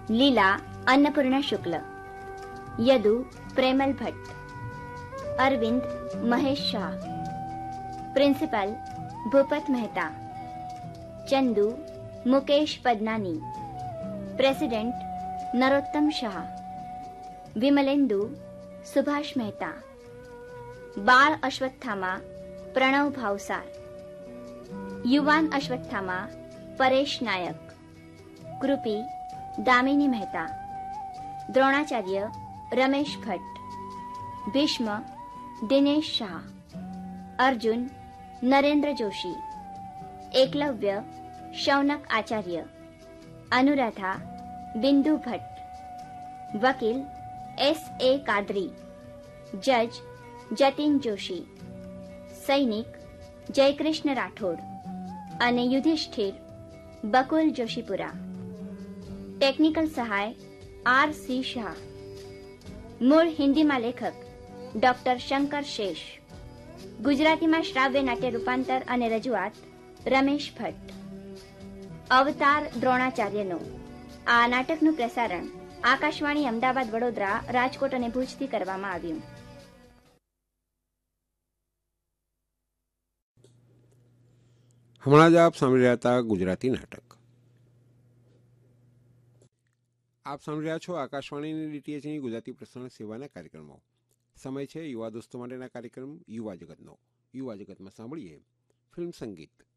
लीला अन्नपूर्णा शुक्ल, Yadu प्रेमल Bhatt, Arvind Mahesh Shah, principal Bhupat Mehta, Chandu Mukesh पदनानी, president Narottam Shah, Vimalendu Subhash Mehta, बाळ अश्वत्थामा प्रणव भावसार, युवान अश्वत्थामा परेश नायक, कृपी दामिनी मेहता, द्रोणाचार्य रमेश भट्ट, भीष्म दिनेश शाह, अर्जुन नरेंद्र जोशी, एकलव्य शौनक आचार्य, अनुराधा बिंदु भट्ट, वकील S.A. कादरी, जज जतिन जोशी, सैनिक जयकृष्ण राठोड અને યુધિષ્ઠિર બકુલ જોશીપુરા. ટેકનિકલ સહાય R.C. શાહ. મૂળ હિન્દીમાં લેખક ડોક્ટર શંકર શેષ. ગુજરાતીમાં શ્રાવ્ય નાટ્ય રૂપાંતર અને રજૂઆત રમેશ ભટ્ટ. અવતાર દ્રોણાચાર્યનો આ નાટકનું પ્રસારણ આકાશવાણી અમદાવાદ, વડોદરા, રાજકોટ અને ભુજથી કરવામાં આવ્યું. હમણાં જ આપ સાંભળી રહ્યા હતા ગુજરાતી નાટક. આપ સાંભળી રહ્યા છો આકાશવાણીની DTHની ગુજરાતી પ્રસારણ સેવાના કાર્યક્રમો. સમય છે યુવા દોસ્તો માટેના કાર્યક્રમ યુવા જગતનો. યુવા જગતમાં સાંભળીએ ફિલ્મ સંગીત.